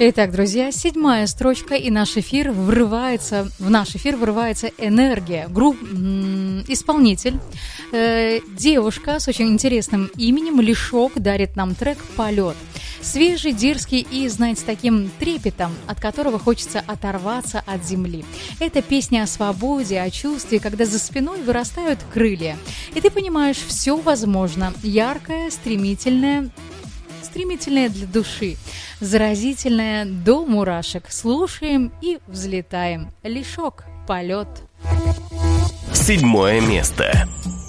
Итак, друзья, 7-я строчка, и в наш эфир врывается энергия. Исполнитель, девушка с очень интересным именем Лишок дарит нам трек «Полет». Свежий, дерзкий и, знаете, с таким трепетом, от которого хочется оторваться от земли. Это песня о свободе, о чувстве, когда за спиной вырастают крылья. И ты понимаешь, все возможно. Яркое, стремительное для души, заразительное до мурашек. Слушаем и взлетаем. Лишок, полет. 7 место.